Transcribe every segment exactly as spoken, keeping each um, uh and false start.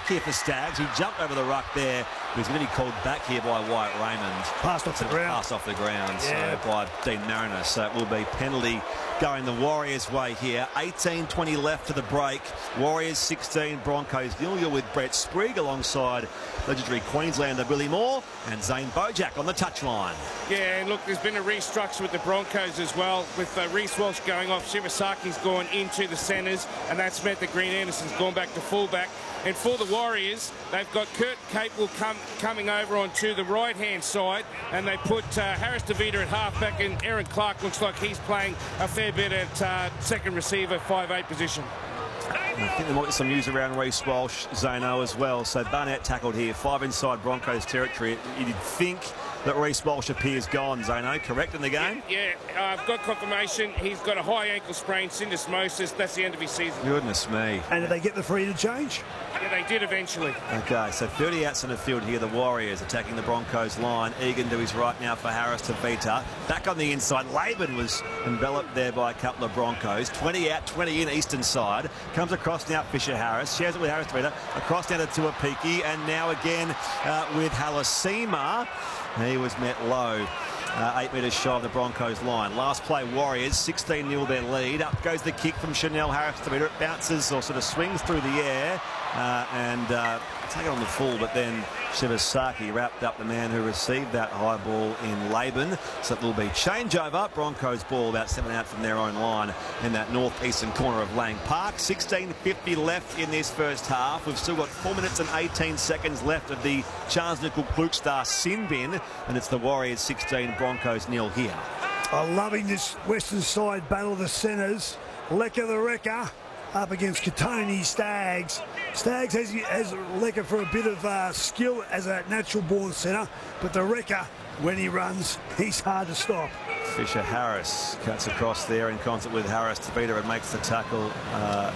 ruck here for Staggs. He jumped over the ruck there. He was going to be called back here by Wyatt Raymond. Passed off the ground. Passed off the ground yeah. so by Dean Mariner. So it will be penalty going the Warriors' way here. eighteen twenty left to the break. Warriors sixteen, Broncos nil. You're with Brett Sprigg alongside legendary Queenslander Billy Moore and Zane Bojack on the touchline. Yeah, and look, there's been a restructure with the Broncos as well, with uh, Reece Walsh going off. Shivasaki's gone into the centres, and that's meant that Green Anderson's gone back to fullback. And for the Warriors, they've got Kurt Capewell come, coming over onto the right-hand side, and they put uh, Harris DeVita at halfback, and Aaron Clark looks like he's playing a fair bit at uh, second receiver, five eight position. I think there might be some news around Reece Walsh, Zano as well. So Barnett tackled here, five inside Broncos territory. You'd think that Reece Walsh appears gone, Zano, correct in the game? Yeah, yeah uh, I've got confirmation. He's got a high ankle sprain, syndesmosis. That's the end of his season. Goodness me. And did they get the free interchange? Yeah, they did eventually. Okay, so thirty outs in the field here. The Warriors attacking the Broncos line. Egan to his right now for Harris DeVita. Back on the inside. Laban was enveloped there by a couple of Broncos. twenty out, twenty in, eastern side. Comes across now Fisher Harris. Shares it with Harris DeVita. Across down to Tuapiki. And now again uh, with Halasima. He was met low. Uh, eight metres shy of the Broncos line. Last play, Warriors, sixteen nil their lead. Up goes the kick from Chanel Harris DeVita. It bounces or sort of swings through the air uh, and uh, take it on the full, but then Shivasaki wrapped up the man who received that high ball in Laban. So it will be changeover. Broncos ball about seven out from their own line in that northeastern corner of Lang Park. sixteen fifty left in this first half. We've still got four minutes and eighteen seconds left of the Charles Nickel Klukstar sin bin, and it's the Warriors sixteen, Broncos nil here. I'm loving this western side battle of the centres. Lecker the Wrecker up against Katoni Staggs. Staggs has, has Lecker for a bit of uh, skill as a natural-born centre, but the Wrecker, when he runs, he's hard to stop. Fisher Harris cuts across there in concert with Harris DeVita and makes the tackle uh,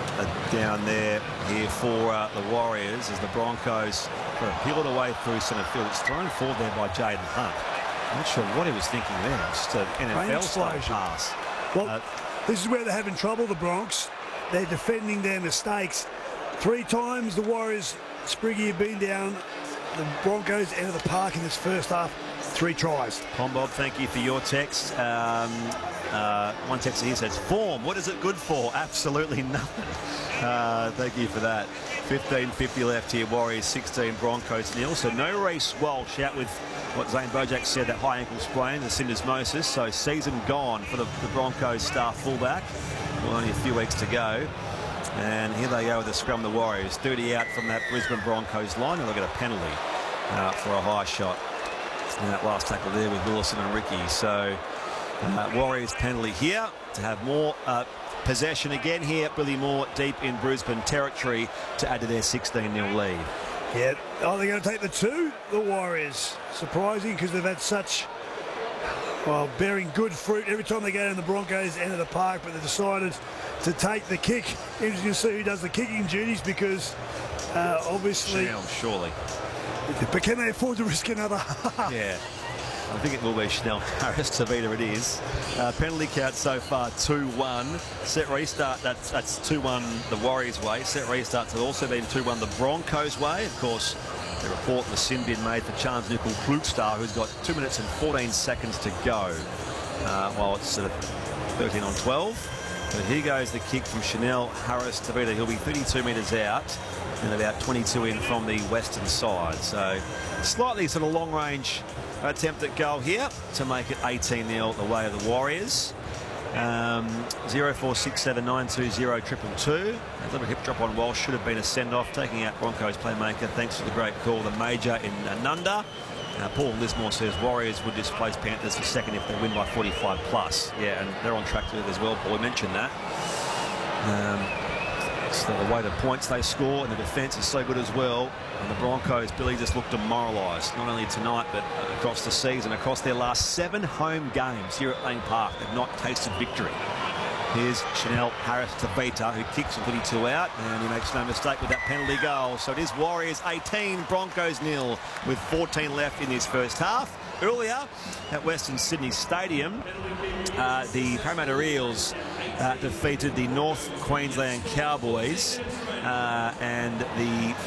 down there here for uh, the Warriors as the Broncos peel it away through centre field. It's thrown forward there by Jaden Hunt. I'm not sure what he was thinking there. Just an N F L-style pass. Well, uh, this is where they're having trouble, the Bronx. They're defending their mistakes. Three times the Warriors, Spriggy, have been down the Broncos end of the park in this first half. Three tries. Pom Bob, thank you for your text. Um, uh, one text here says, form, what is it good for? Absolutely nothing. Uh, thank you for that. fifteen fifty left here, Warriors sixteen, Broncos nil. So no Reece Walsh out with what Zane Bojack said, that high ankle sprain, the syndesmosis. So season gone for the, the Broncos star fullback. Well, only a few weeks to go. And here they go with the scrum, the Warriors. thirty out from that Brisbane Broncos line. And they'll get a penalty uh, for a high shot. And that last tackle there with Willison and Ricky. So uh, Warriors penalty here to have more uh, possession again here. Billy Moore deep in Brisbane territory to add to their sixteen nil lead. Yeah, oh, they're going to take the two, the Warriors. Surprising because they've had such, well, bearing good fruit every time they go down the Broncos end of the park, but they decided to take the kick. Interesting to see who does the kicking duties because uh, obviously... Chanel, surely. But can they afford to risk another half? Yeah. I think it will be Chanel Harris DeVita, it is. Uh, penalty count so far two one. Set restart, that's that's two one the Warriors way. Set restarts have also been two one the Broncos way. Of course, the report the sin bin made for Charles Nickel Klukstar, who's got two minutes and fourteen seconds to go. Uh, while it's sort of thirteen on twelve. But here goes the kick from Chanel Harris DeVita. He'll be thirty-two metres out and about twenty-two in from the western side. So slightly sort of long range attempt at goal here to make it eighteen nil the way of the Warriors. Um, zero four six seven nine two zero triple two. A little hip drop on Walsh, should have been a send-off, taking out Broncos playmaker. Thanks for the great call, the Major in Nunda. Uh, Paul Lismore says Warriors would displace Panthers for second if they win by forty-five plus. Yeah, and they're on track to it as well. Paul mentioned that. Um, it's the way the points they score, and the defence is so good as well. And the Broncos, Billy, just looked demoralised, not only tonight, but across the season, across their last seven home games here at Lang Park. They've not tasted victory. Here's Chanel Harris DeVita, who kicks from thirty-two out, and he makes no mistake with that penalty goal. So it is Warriors eighteen, Broncos nil, with fourteen left in this first half. Earlier at Western Sydney Stadium, uh, the Parramatta Eels uh, defeated the North Queensland Cowboys, uh, and the